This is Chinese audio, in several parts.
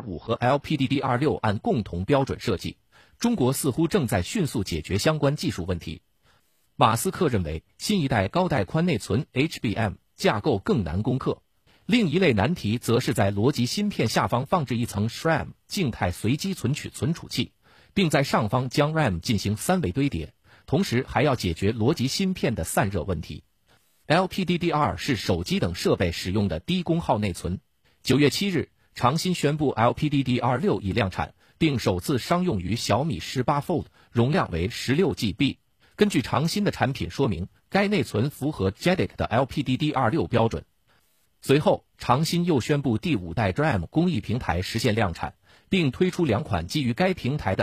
LPDDR5 和 LPDDR6 按共同标准设计，中国似乎正在迅速解决相关技术问题。马斯克认为，新一代高带宽内存 HBM 架构更难攻克。另一类难题则是在逻辑芯片下方放置一层 SRAM 静态随机存取存储器，并在上方将 RAM 进行3维堆叠，同时还要解决逻辑芯片的散热问题。LPDDR 是手机等设备使用的低功耗内存。9月7日，长鑫宣布 LPDDR6 已量产，并首次商用于小米18 Fold， 容量为16GB。根据长鑫的产品说明，该内存符合 JEDEC 的 LPDDR6 标准。随后，长鑫又宣布第5代 DRAM 工艺平台实现量产，并推出2款基于该平台的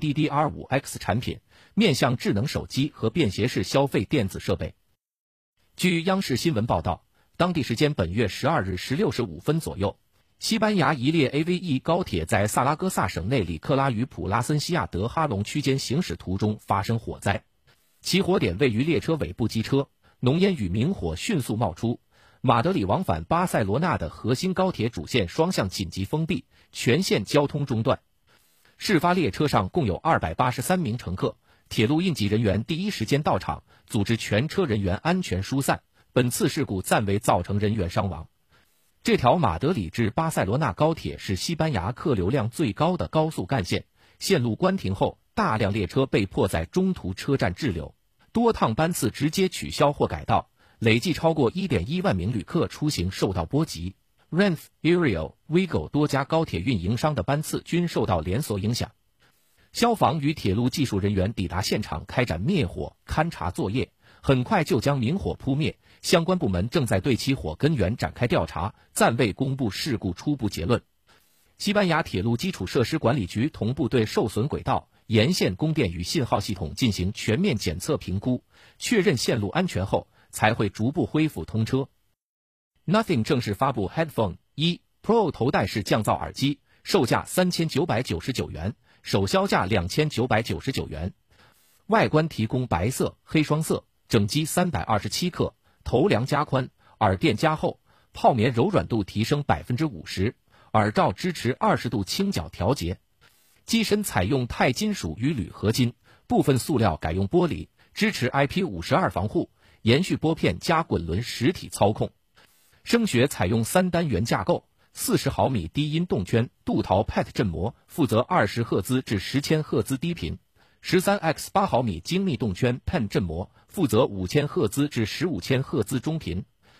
LPDDR5X 产品，面向智能手机和便携式消费电子设备。据央视新闻报道，当地时间本月12日16时5分左右，西班牙一列 AVE 高铁在萨拉戈萨省内里克拉与普拉森西亚德哈隆区间行驶途中发生火灾，起火点位于列车尾部机车，浓烟与明火迅速冒出。马德里往返巴塞罗那的核心高铁主线双向紧急封闭，全线交通中断。事发列车上共有283名乘客，铁路应急人员第一时间到场，组织全车人员安全疏散。本次事故暂未造成人员伤亡。这条马德里至巴塞罗那高铁是西班牙客流量最高的高速干线，线路关停后，大量列车被迫在中途车站滞留，多趟班次直接取消或改道。累计超过 1.1 万名旅客出行受到波及。Renfe、Ireo、Wigo 多家高铁运营商的班次均受到连锁影响。消防与铁路技术人员抵达现场开展灭火、勘查作业，很快就将明火扑灭。相关部门正在对起火根源展开调查，暂未公布事故初步结论。西班牙铁路基础设施管理局同步对受损轨道、沿线供电与信号系统进行全面检测评估，确认线路安全后，才会逐步恢复通车。Nothing 正式发布 Headphone 1 Pro 头戴式降噪耳机，售价3999元，首销价2999元。外观提供白色、黑双色，整机327克，头梁加宽，耳垫加厚，泡棉柔软度提升 50%， 耳罩支持20度倾角调节。机身采用钛金属与铝合金，部分塑料改用玻璃，支持 IP52 防护。延续拨片加滚轮实体操控，声学采用3单元架构，40毫米低音动圈镀陶 PET 振膜，负责20赫兹至10千赫兹低频；13x 8毫米精密动圈 PEN 振膜，负责5000赫兹至15千赫兹中频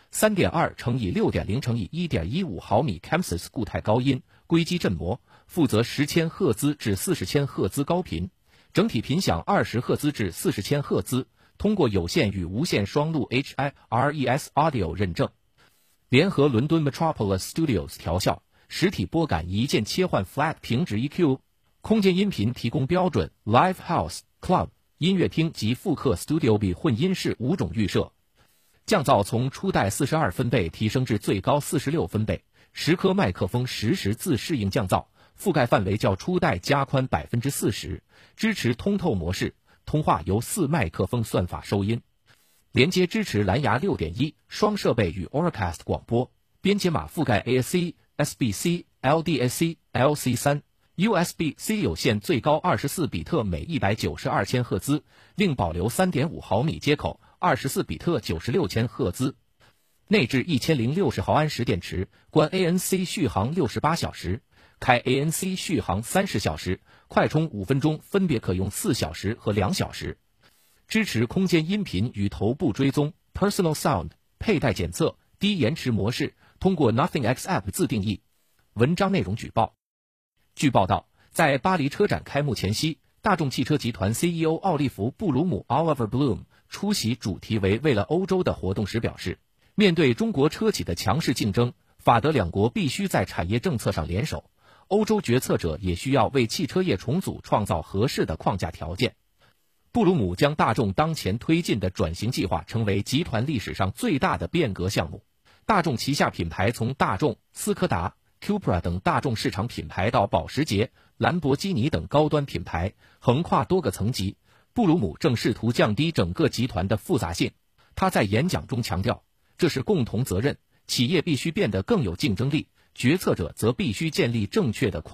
；3.2×6.0×1.15毫米 Camsys 固态高音硅基振膜，负责10千赫兹至40千赫兹高频，整体频响20赫兹至40千赫兹。通过有线与无线双路 HiRes Audio 认证，联合伦敦 Metropolis Studios 调校，实体拨杆一键切换 Flat 平直 EQ， 空间音频提供标准 Live House、Club、音乐厅及复刻 Studio B 混音室5种预设。降噪从初代42分贝提升至最高46分贝，10颗麦克风实时自适应降噪，覆盖范围较初代加宽 40%， 支持通透模式。通话由4麦克风算法收音，连接支持蓝牙 6.1 双设备与 Auracast 广播，编解码覆盖 ASC、SBC、LDAC、LC3、USB-C 有线最高24比特每192千赫兹，另保留 3.5 毫米接口，24比特96千赫兹。内置1060毫安时电池，关 ANC 续航68小时。开 ANC 续航30小时，快充5分钟，分别可用4小时和2小时。支持空间音频与头部追踪 Personal Sound 佩戴检测，低延迟模式，通过 Nothing X App 自定义。文章内容举报。据报道，在巴黎车展开幕前夕，大众汽车集团 CEO 奥利弗·布鲁姆 Oliver Bloom 出席主题为为了欧洲的活动时表示，面对中国车企的强势竞争，法德两国必须在产业政策上联手。欧洲决策者也需要为汽车业重组创造合适的框架条件。布鲁姆将大众当前推进的转型计划称为集团历史上最大的变革项目。大众旗下品牌从大众、斯柯达、Cupra 等大众市场品牌到保时捷、兰博基尼等高端品牌，横跨多个层级。布鲁姆正试图降低整个集团的复杂性。他在演讲中强调，这是共同责任，企业必须变得更有竞争力，决策者则必须建立正确的